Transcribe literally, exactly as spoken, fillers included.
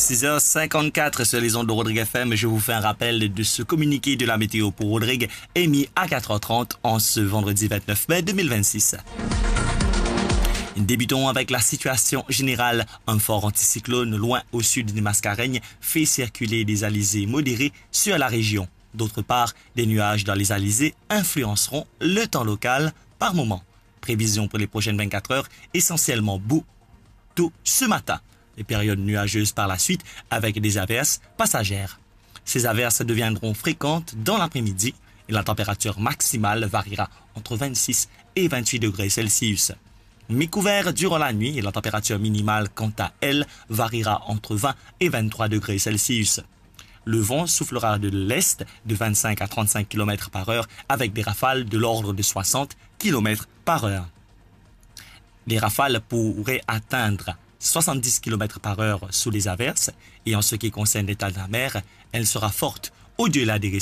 six heures cinquante-quatre sur les ondes de Rodrigue F M. Je vous fais un rappel de ce communiqué de la météo pour Rodrigue émis à quatre heures trente en ce vendredi vingt-neuf mai deux mille vingt-six. Débutons avec la situation générale. Un fort anticyclone loin au sud des Mascareignes fait circuler des alizés modérés sur la région. D'autre part, des nuages dans les alizés influenceront le temps local par moment. Prévision pour les prochaines vingt-quatre heures, essentiellement beau tôt ce matin. Les périodes nuageuses par la suite avec des averses passagères. Ces averses deviendront fréquentes dans l'après-midi et la température maximale variera entre vingt-six et vingt-huit degrés Celsius. Mi-couvert durant la nuit et la température minimale quant à elle variera entre vingt et vingt-trois degrés Celsius. Le vent soufflera de l'est de vingt-cinq à trente-cinq kilomètres par heure avec des rafales de l'ordre de soixante kilomètres par heure. Les rafales pourraient atteindre soixante-dix kilomètres par heure sous les averses et en ce qui concerne l'état de la mer, elle sera forte au-delà des